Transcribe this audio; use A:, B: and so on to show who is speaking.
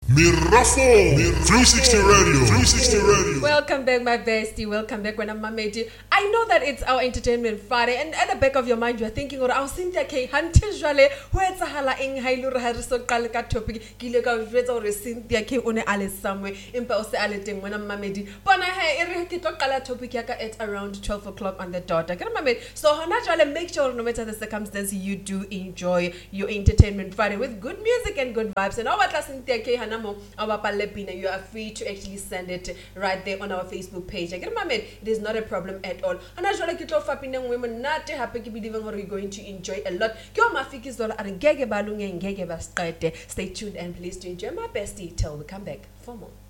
A: Mirafo 360 Radio 360 Radio.
B: Welcome back, my bestie. Welcome back when I'm Mamedi. I know that it's our Entertainment Friday, and at the back of your mind, you're thinking, "Oh, I'll Cynthia K. Hunter Jale, where's Hala in Hailur Harrison Kalaka topic, Gilega Red or Cynthia K. One Alice somewhere, Impulse Aliting when I'm Mamedi. But I have Erikito Kala topic at around 12 o'clock on the dot. I can Mamedi. So, Hanajale, make sure no matter the circumstance, you do enjoy your Entertainment Friday with good music and good vibes. And our Cynthia K. Our Palepina, you are free to actually send it right there on our Facebook page. I get my man, it is not a problem at all. And I should like it off women not happy to be living or you're going to enjoy a lot. Stay tuned and please do enjoy my bestie till we come back for more.